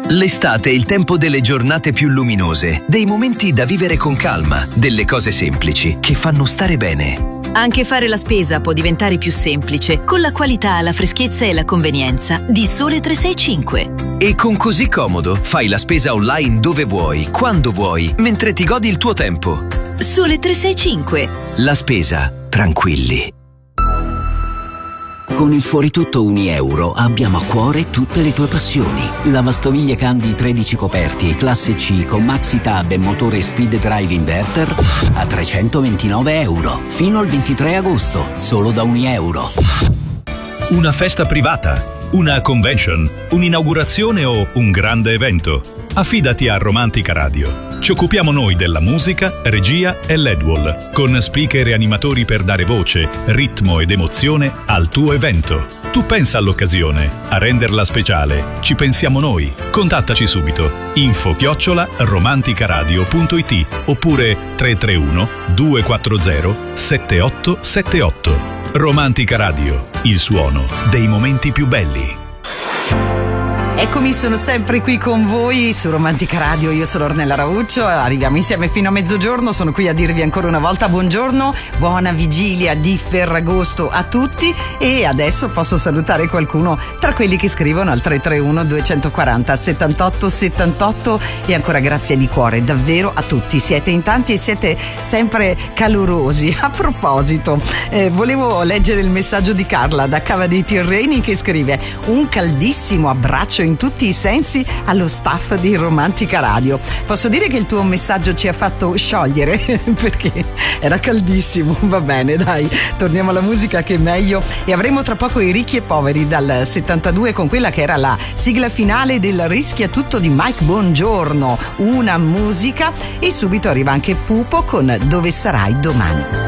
L'estate è il tempo delle giornate più luminose, dei momenti da vivere con calma, delle cose semplici che fanno stare bene. Anche fare la spesa può diventare più semplice con la qualità, la freschezza e la convenienza di Sole 365. E con Così Comodo fai la spesa online dove vuoi, quando vuoi, mentre ti godi il tuo tempo. Sole 365. La spesa, tranquilli. Con il Fuoritutto €1 abbiamo a cuore tutte le tue passioni. Lavastoviglie Candy 13 coperti classe C con maxi tab e motore speed drive inverter a €329. Fino al 23 agosto, solo da €1. Una festa privata, una convention, un'inaugurazione o un grande evento? Affidati a Romantica Radio. Ci occupiamo noi della musica, regia e LED-wall, con speaker e animatori per dare voce, ritmo ed emozione al tuo evento. Tu pensa all'occasione, a renderla speciale. Ci pensiamo noi. Contattaci subito. info@romanticaradio.it oppure 331 240 7878. Romantica Radio, il suono dei momenti più belli. Eccomi, sono sempre qui con voi su Romantica Radio, io sono Ornella Rauccio, arriviamo insieme fino a mezzogiorno, sono qui a dirvi ancora una volta buongiorno, buona vigilia di Ferragosto a tutti e adesso posso salutare qualcuno tra quelli che scrivono al 331 240 78 78 e ancora grazie di cuore davvero a tutti, siete in tanti e siete sempre calorosi. A proposito, volevo leggere il messaggio di Carla da Cava dei Tirreni che scrive: un caldissimo abbraccio in tutti i sensi allo staff di Romantica Radio. Posso dire che il tuo messaggio ci ha fatto sciogliere perché era caldissimo. Va bene, dai, torniamo alla musica che è meglio e avremo tra poco i Ricchi e Poveri dal 72 con quella che era la sigla finale del Rischia Tutto di Mike Bongiorno, una musica, e subito arriva anche Pupo con Dove sarai domani.